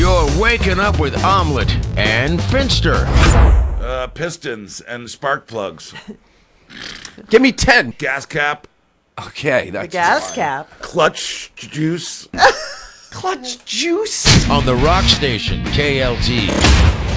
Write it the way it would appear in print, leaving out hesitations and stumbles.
You're waking up with Omelet and Finster. Pistons and spark plugs. Give me 10. Gas cap. Okay, that's Gas cap. Clutch juice. clutch juice. On the Rock Station, KLT.